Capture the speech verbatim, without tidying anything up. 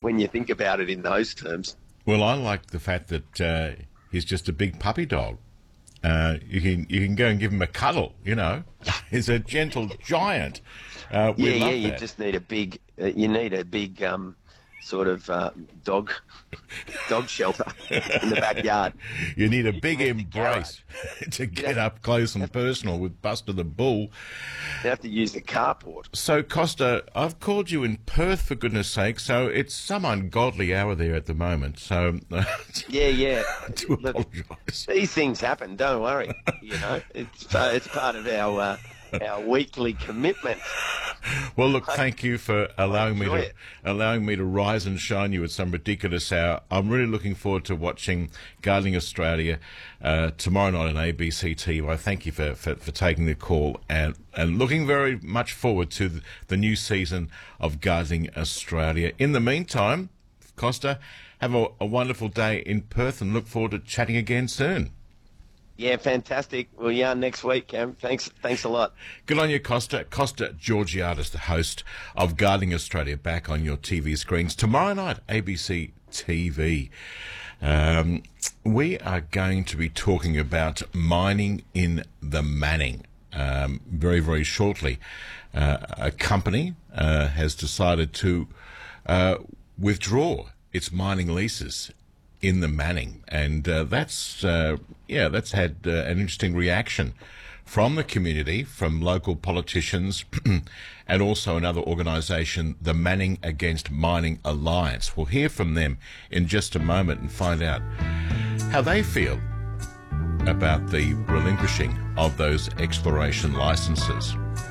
when you think about it in those terms. Well, I like the fact that uh, he's just a big puppy dog. Uh, you can you can go and give him a cuddle. You know, he's a gentle giant. Uh, we yeah, love yeah. You that. just need a big. Uh, you need a big um, sort of uh, dog dog shelter in the backyard. You need a big need embrace to get up close and personal with Buster the Bull. You have to use the carport. So, Costa, I've called you in Perth, for goodness sake, so it's some ungodly hour there at the moment, so uh, Yeah, yeah. I do Look, apologise. these things happen. Don't worry. You know, it's uh, it's part of our uh, our weekly commitment. Well, look, thank you for allowing me enjoy to it. allowing me to rise and shine you at some ridiculous hour. I'm really looking forward to watching Gardening Australia uh, tomorrow night on A B C T V. I thank you for, for, for taking the call and, and looking very much forward to the, the new season of Gardening Australia. In the meantime, Costa, have a, a wonderful day in Perth and look forward to chatting again soon. Yeah, fantastic. We'll yarn next week, Cam. Thanks, thanks a lot. Good on you, Costa. Costa Georgiadis, the host of Gardening Australia, back on your T V screens tomorrow night, A B C T V. Um, we are going to be talking about mining in the Manning um, very, very shortly. Uh, a company uh, has decided to uh, withdraw its mining leases in the Manning, and uh, that's uh, yeah, that's had uh, an interesting reaction from the community, from local politicians, and also another organisation, the Manning Against Mining Alliance. We'll hear from them in just a moment and find out how they feel about the relinquishing of those exploration licences.